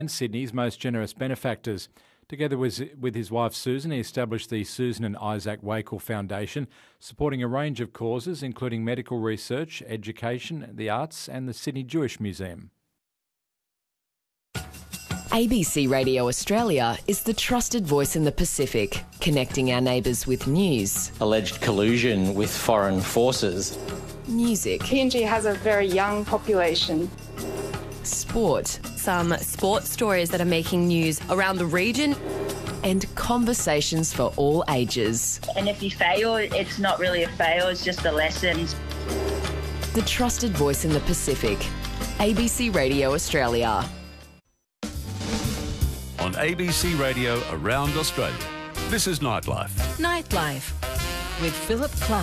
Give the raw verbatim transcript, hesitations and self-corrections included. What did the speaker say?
and Sydney's most generous benefactors. Together with, with his wife Susan, he established the Susan and Isaac Wakel Foundation, supporting a range of causes including medical research, education, the arts and the Sydney Jewish Museum. A B C Radio Australia is the trusted voice in the Pacific, connecting our neighbours with news, alleged collusion with foreign forces, music, P N G has a very young population, sport, some sports stories that are making news around the region, and conversations for all ages. And if you fail, it's not really a fail, it's just a lesson. The trusted voice in the Pacific. A B C Radio Australia. On A B C Radio around Australia, this is Nightlife. Nightlife with Philip Clark.